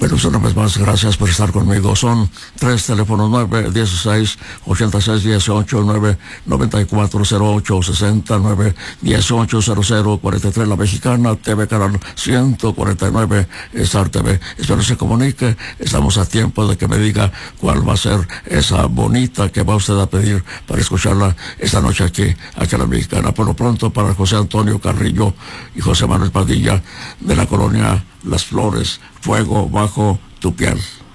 Bueno, una vez más, gracias por estar conmigo. Son 3 teléfonos: 916-8618, 9940860, 9180043, La Mexicana, TV Canal 149, Star TV. Espero se comunique. Estamos a tiempo de que me diga cuál va a ser esa bonita que va usted a pedir para escucharla esta noche aquí en La Mexicana. Por lo pronto, para José Antonio Carrillo y José Manuel Padilla, de la colonia Las Flores, Fuego bajo tu piel.